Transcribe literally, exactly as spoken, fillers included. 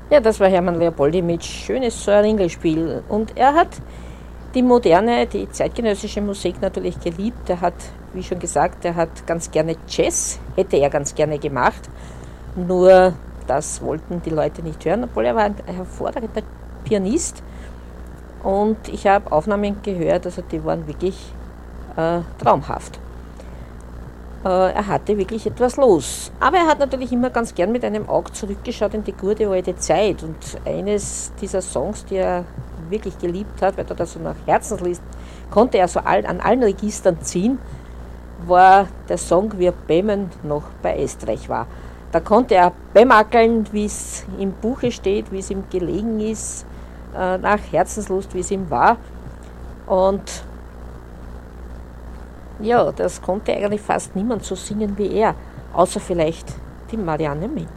Ja, das war Hermann Leopoldi mit Schönes Säuringel-Spiel. Und er hat die moderne, die zeitgenössische Musik natürlich geliebt. Er hat, wie schon gesagt, er hat ganz gerne Jazz, hätte er ganz gerne gemacht. Nur das wollten die Leute nicht hören, obwohl er war ein hervorragender Pianist. Und ich habe Aufnahmen gehört, also die waren wirklich äh, traumhaft. Äh, er hatte wirklich etwas los. Aber er hat natürlich immer ganz gern mit einem Auge zurückgeschaut in die gute alte Zeit. Und eines dieser Songs, die er wirklich geliebt hat, weil er das so nach Herzenslist konnte er so all, an allen Registern ziehen, war der Song Wir Bämen noch bei Estreich war. Da konnte er bämackeln, wie es im Buche steht, wie es ihm gelegen ist, äh, nach Herzenslust, wie es ihm war. Und ja, das konnte eigentlich fast niemand so singen wie er, außer vielleicht die Marianne Menk.